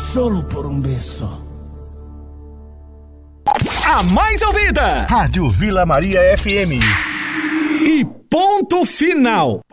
solo por un beso. A mais ouvida, Rádio Vila Maria FM. E ponto final.